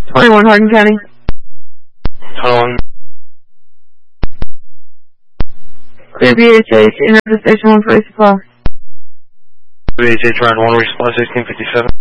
21 Hardin County. Hold on. Clear BHH, in the station 1 for resupply. BHH round 1, resupply 1657.